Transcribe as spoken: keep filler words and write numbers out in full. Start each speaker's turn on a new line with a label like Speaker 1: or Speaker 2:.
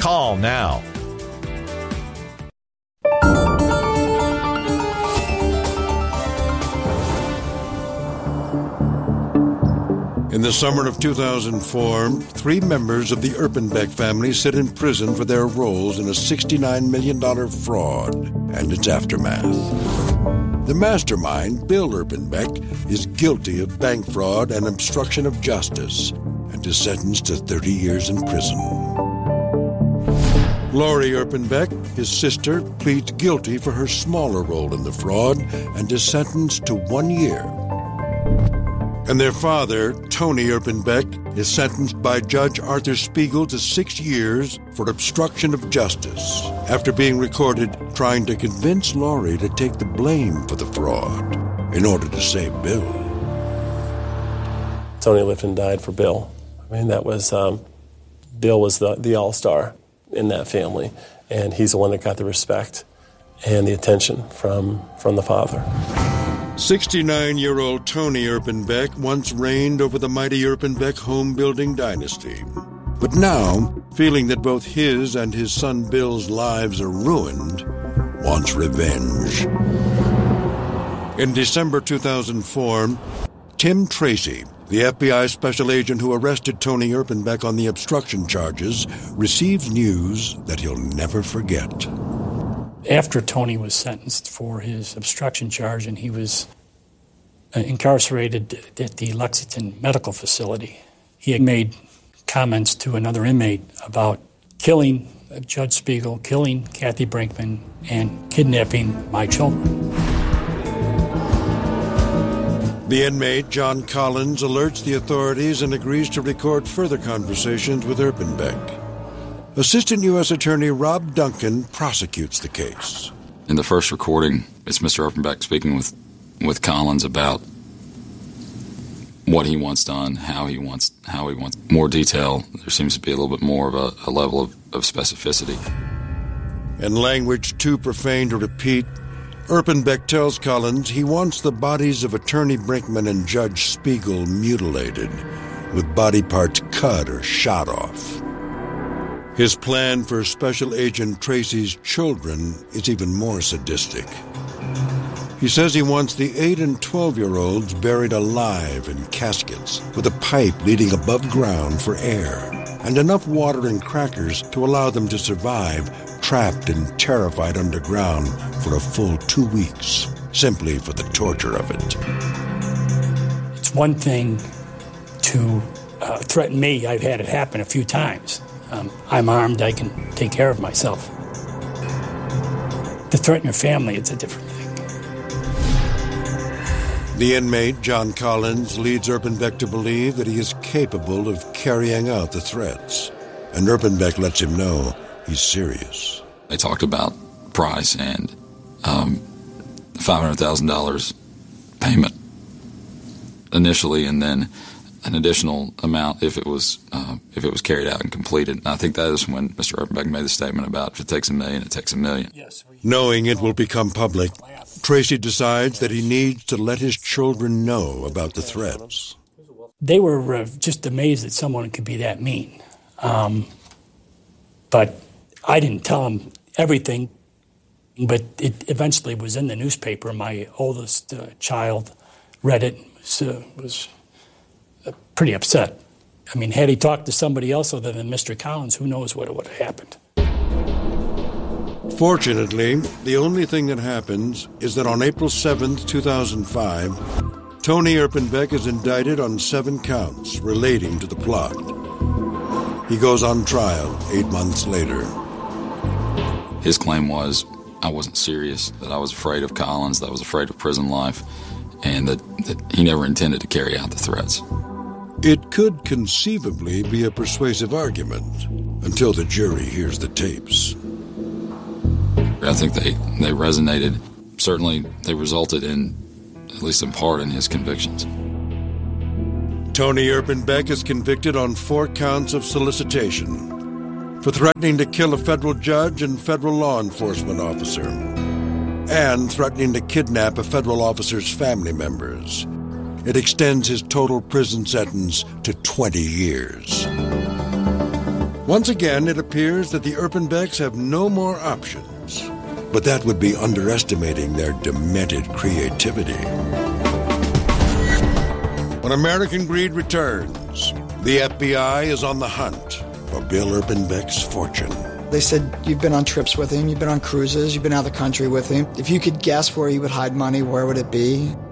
Speaker 1: Call now.
Speaker 2: In the summer of two thousand four, three members of the Erpenbeck family sit in prison for their roles in a sixty-nine million dollars fraud and its aftermath. The mastermind, Bill Erpenbeck, is guilty of bank fraud and obstruction of justice and is sentenced to thirty years in prison. Lori Erpenbeck, his sister, pleads guilty for her smaller role in the fraud and is sentenced to one year. And their father, Tony Erpenbeck, is sentenced by Judge Arthur Spiegel to six years for obstruction of justice after being recorded trying to convince Lori to take the blame for the fraud in order to save Bill.
Speaker 3: Tony lived and died for Bill. I mean, that was, um, Bill was the, the all-star in that family, and he's the one that got the respect and the attention from, from the father.
Speaker 2: sixty-nine-year-old Tony Erpenbeck once reigned over the mighty Erpenbeck home-building dynasty. But now, feeling that both his and his son Bill's lives are ruined, wants revenge. In December two thousand four, Tim Tracy, the F B I special agent who arrested Tony Erpenbeck on the obstruction charges, receives news that he'll never forget.
Speaker 4: After Tony was sentenced for his obstruction charge and he was uh, incarcerated at the Lexington Medical Facility, he had made comments to another inmate about killing uh, Judge Spiegel, killing Kathy Brinkman, and kidnapping my children.
Speaker 2: The inmate, John Collins, alerts the authorities and agrees to record further conversations with Erpenbeck. Assistant U S Attorney Rob Duncan prosecutes the case.
Speaker 5: In the first recording, it's Mister Erpenbeck speaking with, with Collins about what he wants done, how he wants how he wants more detail. There seems to be a little bit more of a, a level of, of specificity.
Speaker 2: In language too profane to repeat, Erpenbeck tells Collins he wants the bodies of Attorney Brinkman and Judge Spiegel mutilated, with body parts cut or shot off. His plan for Special Agent Tracy's children is even more sadistic. He says he wants the eight and twelve-year-olds buried alive in caskets with a pipe leading above ground for air and enough water and crackers to allow them to survive trapped and terrified underground for a full two weeks, simply for the torture of it.
Speaker 4: It's one thing to uh, threaten me. I've had it happen a few times. Um, I'm armed, I can take care of myself. To threaten your family, it's a different thing.
Speaker 2: The inmate, John Collins, leads Erpenbeck to believe that he is capable of carrying out the threats. And Erpenbeck lets him know he's serious.
Speaker 5: They talked about price and um, five hundred thousand dollars payment initially, and then an additional amount if it was uh, if it was carried out and completed. And I think that is when Mister Erpenbeck made the statement about if it takes a million, it takes a million.
Speaker 4: Yes, we-
Speaker 2: Knowing it will become public, Tracy decides that he needs to let his children know about the threats.
Speaker 4: They were uh, just amazed that someone could be that mean. Um, but I didn't tell them everything, but it eventually was in the newspaper. My oldest uh, child read it, was, uh, was uh, pretty upset. I mean, had he talked to somebody else other than Mister Collins, who knows what would have happened.
Speaker 2: Fortunately, the only thing that happens is that on April seventh, two thousand five, Tony Erpenbeck is indicted on seven counts relating to the plot. He goes on trial eight months later.
Speaker 5: His claim was, I wasn't serious, that I was afraid of Collins, that I was afraid of prison life, and that, that he never intended to carry out the threats.
Speaker 2: It could conceivably be a persuasive argument until the jury hears the tapes.
Speaker 5: I think they, they resonated. Certainly, they resulted in, at least in part, in his convictions.
Speaker 2: Tony Erpenbeck is convicted on four counts of solicitation for threatening to kill a federal judge and federal law enforcement officer, and threatening to kidnap a federal officer's family members. It extends his total prison sentence to twenty years. Once again, it appears that the Erpenbecks have no more options. But that would be underestimating their demented creativity. When American Greed returns, the F B I is on the hunt for Bill Erpenbeck's fortune.
Speaker 1: They said, you've been on trips with him, you've been on cruises, you've been out of the country with him. If you could guess where he would hide money, where would it be?